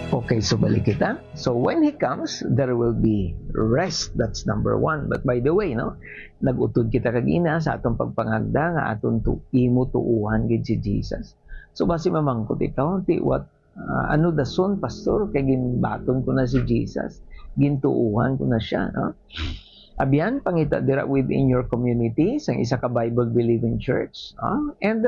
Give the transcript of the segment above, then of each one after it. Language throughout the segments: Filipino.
Okay, so balik kita. So when He comes, there will be rest. That's number one. But by the way, no, nagutod kita kagina sa atong pagpangagda nga aton imo tuuhan gid si Jesus. So basi mamangkot ikaw, what ano dason pastor kay ginbaton ko na si Jesus, gintuuhan ko na siya, no? Abyan pangita dira within your community sang isa ka Bible believing church, and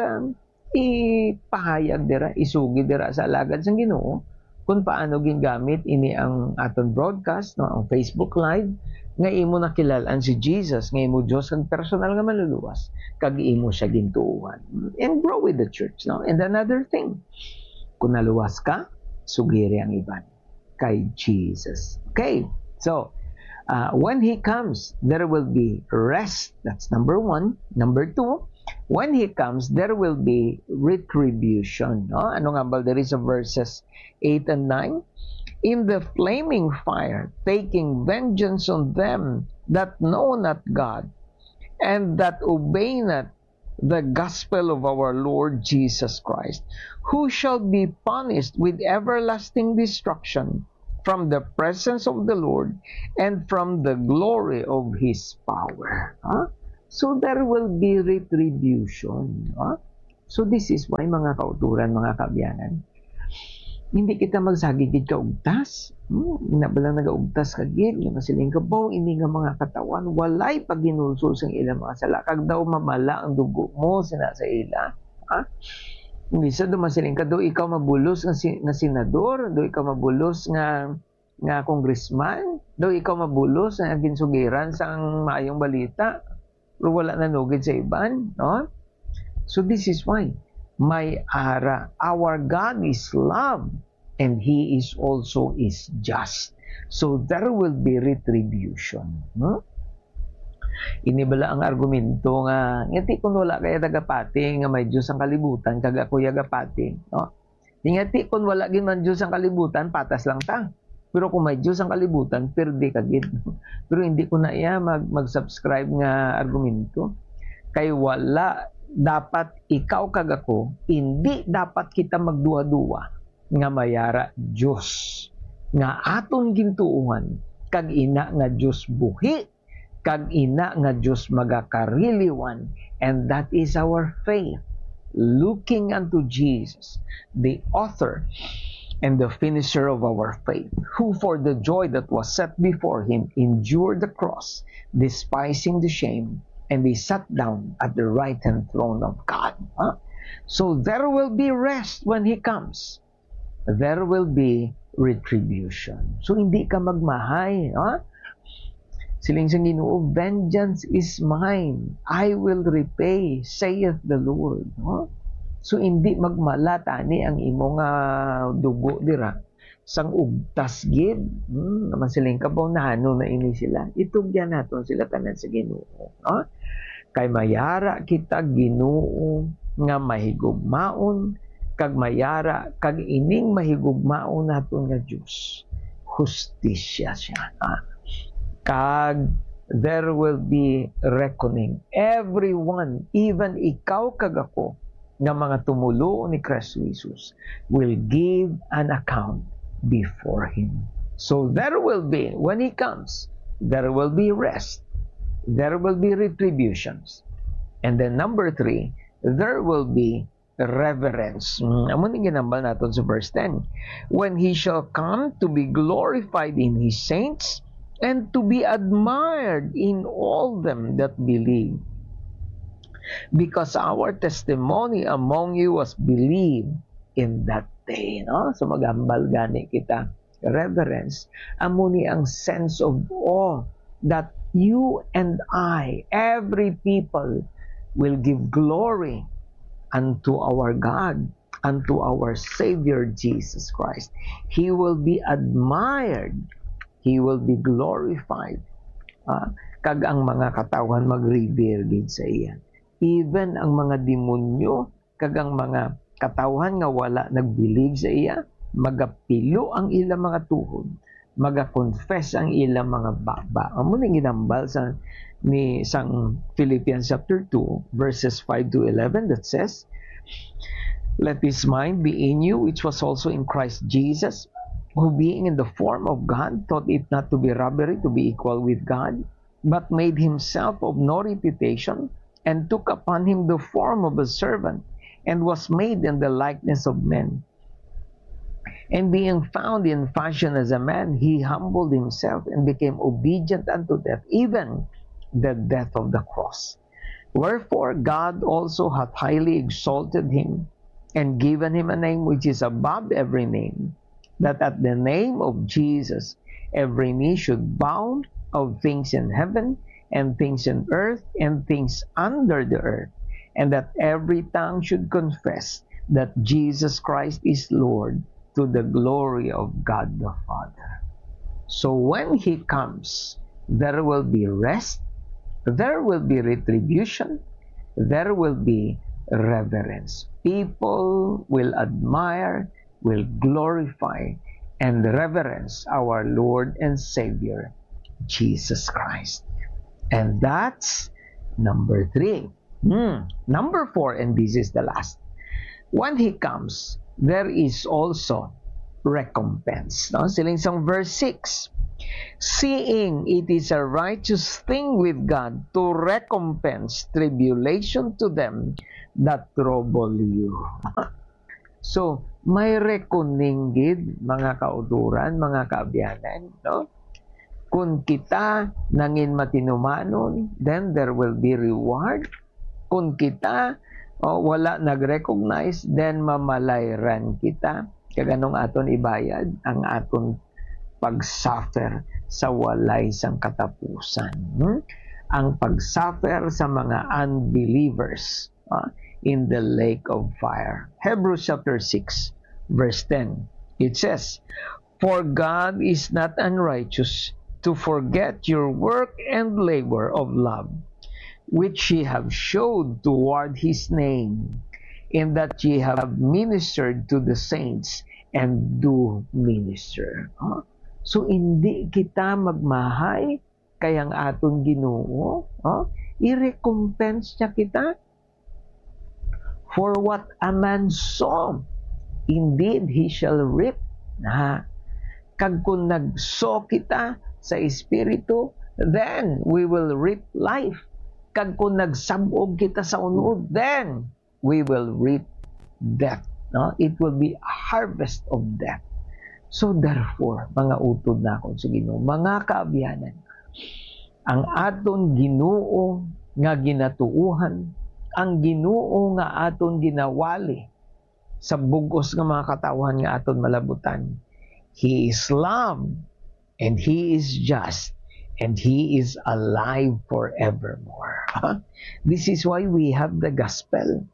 ipahayag dira, isugi dira sa alagad sang Ginoo kung paano gingamit ini ang aton broadcast, no, ang Facebook Live, nga imo nakilalaan si Jesus, nga imo Dios kang personal nga maluluwas, kag imo siya gintuuhan. And grow with the church, no? And another thing, kung naluwas ka, sugiri ang iban kay Jesus. Okay, so when He comes, there will be rest. That's number one. Number two, when He comes, there will be retribution. No? Ano nga ba? There is a verses 8 and 9. In the flaming fire, taking vengeance on them that know not God, and that obey not the gospel of our Lord Jesus Christ, who shall be punished with everlasting destruction from the presence of the Lord and from the glory of His power. So there will be retribution. So this is why mga kauturan, mga kabyanan, hindi kita magsagigid ka ugtas. Inabalang nagaugtas ka gid, yung masiling kabaw, ini nga mga katawan, walay paginulsul sa ilang mga sala. Kag daw mamala ang dugo mo sina sa ila. Hindi sa dumasiling ka, do ikaw mabulos nga senador, do ikaw mabulos nga congressman, do ikaw mabulos nga ginsugiran sang maayong balita, pero wala nanugid sa iban, no? So this is why our God is love, and He is also is just. So there will be retribution. Inibala ang argumento nga ngati kun wala kaya tagapati nga may Dios ang kalibutan kag ako yagapati, no? Ngati kun wala gid man Dios ang kalibutan, patas lang ta. Pero kung may Dios ang kalibutan, perde ka gid. Pero hindi ko na iya mag-subscribe nga argumento kay wala dapat ikaw kag ako, hindi dapat kita magduwa-duwa nga mayara Dios nga aton gintuuhan kag ina nga Dios buhi, kag ina nga Dios magakariliwan, and that is our faith, looking unto Jesus, the author and the finisher of our faith, who for the joy that was set before Him endured the cross, despising the shame, and He sat down at the right-hand throne of God. So there will be rest when He comes. There will be retribution. So hindi ka magmahay. Siling sa Ginoo, vengeance is mine, I will repay, saith the Lord. So hindi magmala tani ang imong dugo dira sang ugtas gid. Naman siling kabaw na ano na ini sila. Itugyan naton sila tanan sa Ginoo. Kay mayara kita Ginoo nga mahigugmaon, kag mayara kag ining mahigugmaon naton nga Dios, hustisya siya. Kag there will be reckoning. Everyone, even ikaw kag ako, nga mga tumulo ni Kristo Jesus, will give an account before Him. So there will be, when He comes, there will be rest. There will be retributions. And then number 3, there will be reverence. Amon yung ginambal natin sa verse 10. When He shall come to be glorified in His saints, and to be admired in all them that believe. Because our testimony among you was believed in that day. No? So magambal gani kita. Reverence. Amuni ang sense of awe that you and I, every people, will give glory unto our God, unto our Savior Jesus Christ. He will be admired. He will be glorified. Kag ang mga katawan mag-revere din sa iya. Even ang mga demonyo, kag ang mga katawan nga wala nag-believe sa iya, magapilo ang ilang mga tuhod, magakonfess ang ilang mga baba. Amo ning ginambal sa ni sang Philippians chapter 2 verses 5 to 11 that says, "Let this mind be in you which was also in Christ Jesus, who being in the form of God, thought it not to be robbery to be equal with God, but made himself of no reputation, and took upon him the form of a servant, and was made in the likeness of men. And being found in fashion as a man, he humbled himself and became obedient unto death, even the death of the cross. Wherefore God also hath highly exalted him, and given him a name which is above every name, that at the name of Jesus every knee should bow, of things in heaven, and things in earth, and things under the earth, and that every tongue should confess that Jesus Christ is Lord, to the glory of God the Father. So when he comes, there will be rest, there will be retribution, there will be reverence. People will admire, will glorify, and reverence our Lord and Savior, Jesus Christ. And that's number 3. Number 4, and this is the last. When he comes, there is also recompense. No? Silingsang verse 6. Seeing it is a righteous thing with God to recompense tribulation to them that trouble you. So, may reckoning gid, mga kauturan, mga kaabyanan, no? Kung kita nangin matinumanon, then there will be reward. Kung kita wala nag-recognize, then mamalayran kita. Kaganong aton ibayad ang aton pag-suffer sa walay sang katapusan. Ang pag-suffer sa mga unbelievers in the lake of fire. Hebrews chapter 6, verse 10. It says, For God is not unrighteous to forget your work and labor of love, which ye have showed toward his name, in that ye have ministered to the saints and do minister. So, hindi kita magmahay kayang aton Ginoo. I-recompense niya kita. For what a man sow, indeed he shall reap. Kag kung nag-sow kita sa Espiritu, then we will reap life. Kag kung nagsabog kita sa unod, then we will reap death. No? It will be a harvest of death. So therefore, mga utod na akong sa Ginoo, mga kaabyanan, ang aton Ginoo nga ginatuuhan, ang Ginoo nga aton ginawali sa bugos nga mga katawhan nga aton malabutan, He is love, and He is just, and He is alive forevermore. This is why we have the gospel.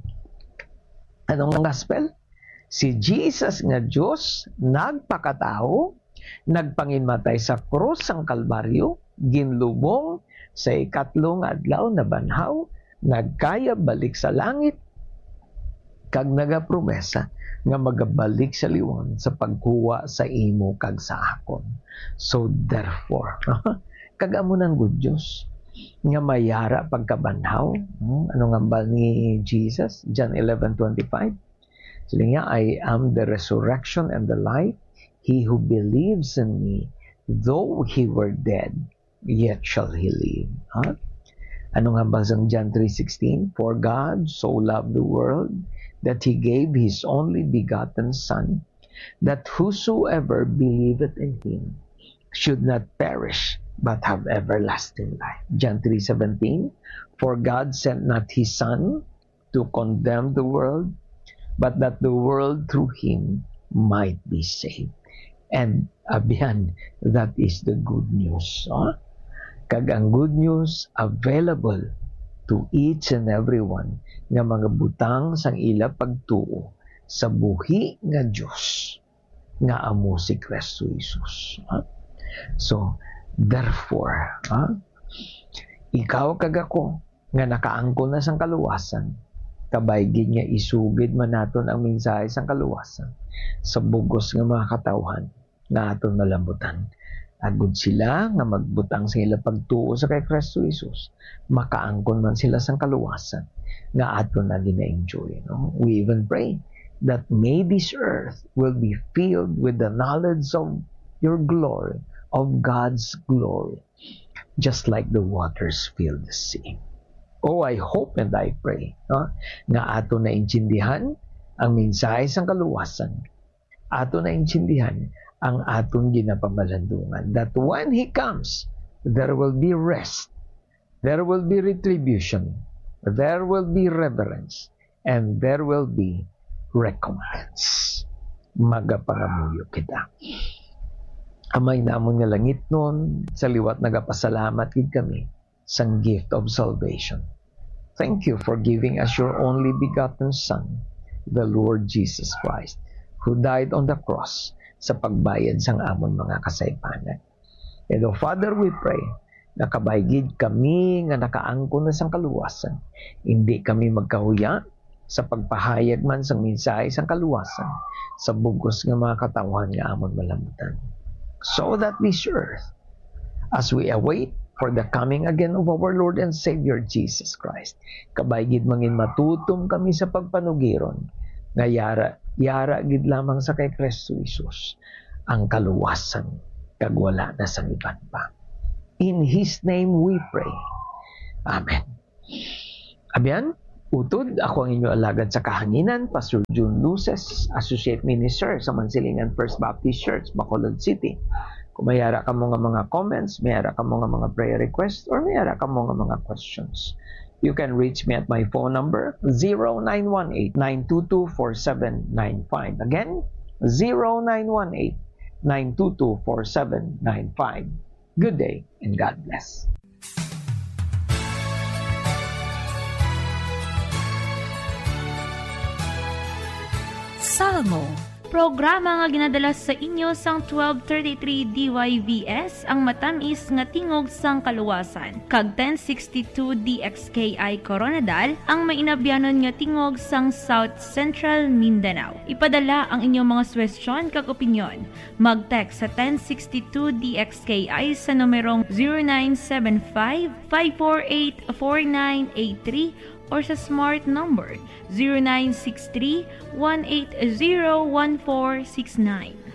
Anong gospel? Si Jesus nga Diyos, nagpakatao, nagpanginmatay sa krus ang Kalbaryo, ginlubong sa ikatlong adlaw na banhaw, nagkaya balik sa langit, kag nagapromesa nga magabalik sa liwan sa pagkuha sa imo kag sa akon. So therefore, kag amo nang good Diyos nga mayara pagkabanhaw. Ano nga ba ni Jesus? John 11:25. Sila niya, I am the resurrection and the life. He who believes in me, though he were dead, yet shall he live. Ano nga ba sa John 3:16? For God so loved the world that He gave His only begotten Son, that whosoever believeth in Him should not perish, but have everlasting life. John 3:17. For God sent not His Son to condemn the world, but that the world through Him might be saved. And abyan, that is the good news. Kag ang good news available to each and everyone nga mga butang sang ila pagtuo sa buhi nga Diyos nga amo si Kristo Jesus. So, therefore, ikaw kag ako nga nakaangkol na sang kaluwasan, kabaygid nga isugid man naton ang mensahe sang kaluwasan sa bugos nga mga katawhan nga aton malambutan. Agud sila nga magbutang sa ila pagtuo sa kay Kristo Jesus, makaangkon man sila sang kaluwasan nga aton na gina-enjoy. No? We even pray that may this earth will be filled with the knowledge of your glory, of God's glory, just like the waters fill the sea. Oh, I hope and I pray nga ato na intindihan ang mensahe sang kaluwasan. Ato na intindihan ang atong ginapamalandungan. That when He comes, there will be rest, there will be retribution, there will be reverence, and there will be recompense. Magapangamuyo kita. Amay namon nga langit nun, sa liwat nagapasalamat gid kami sang gift of salvation. Thank you for giving us your only begotten Son, the Lord Jesus Christ, who died on the cross sa pagbayad sang amon mga kasaypanan. And oh Father, we pray, nakabaygid kami nga nakaangkon na sang kaluwasan. Hindi kami magkahuya sa pagpahayag man sang mensahe sang kaluwasan sa bugos nga mga katawhan nga amon malamutan. So that this earth, as we await for the coming again of our Lord and Savior Jesus Christ, kabaygid mangin matutom kami sa pagpanugiron nga yara gid lamang sa kay Kristo Jesus ang kaluwasan kag wala na sang iban pa. In His name we pray. Amen. Abiyan, utod, ako ang inyo alagad sa kahanginan, Pastor June Luces, Associate Minister sa Mansilingan First Baptist Church, Bacolod City. Kung mayara ka mo nga mga comments, mayara ka mo nga mga prayer requests, or mayara ka mo nga mga questions, you can reach me at my phone number, 0918-922-4795. Again, 0918-922-4795. Good day and God bless. Salmo, programa nga ginadala sa inyo sang 1233 DYVS ang matamis nga tingog sang kaluwasan. Kag 1062 DXKI Coronadal ang mainabyanon nga tingog sang South Central Mindanao. Ipadala ang inyong mga suwestyon kag opinyon. Mag-text sa 1062 DXKI sa numerong 0975-548-4983 or sa smart number 0963-180-1469.